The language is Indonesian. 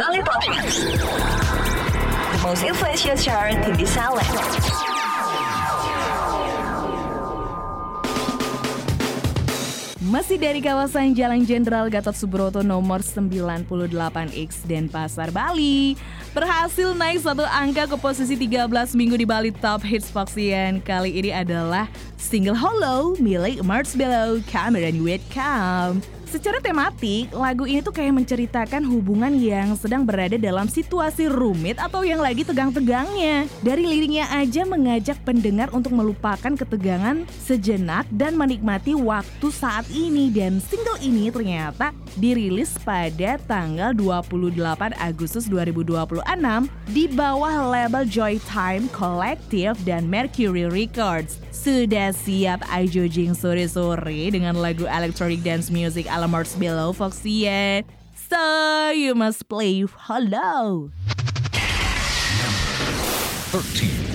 Bali Top Hits, the most influential chart in this island. Masih dari kawasan Jalan Jenderal Gatot Subroto nomor 98X Denpasar, Bali, berhasil naik satu angka ke posisi 13 minggu di Bali Top Hits Foxian. Kali ini adalah single Hollow milik Marshmello, Cameron Whitcomb. Secara tematik, lagu ini tuh kayak menceritakan hubungan yang sedang berada dalam situasi rumit atau yang lagi tegang-tegangnya. Dari liriknya aja mengajak pendengar untuk melupakan ketegangan sejenak dan menikmati waktu saat ini. Dan single ini ternyata dirilis pada tanggal 28 Agustus 2026 di bawah label Joytime Collective dan Mercury Records. Sudah siap Ajo Jing sore-sore dengan lagu electronic dance music ala Marshmello Foxian? So you must play Hollow. Number 13.